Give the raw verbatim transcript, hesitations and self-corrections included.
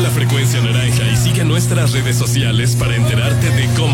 la frecuencia naranja y sigue nuestras redes sociales para enterarte de cómo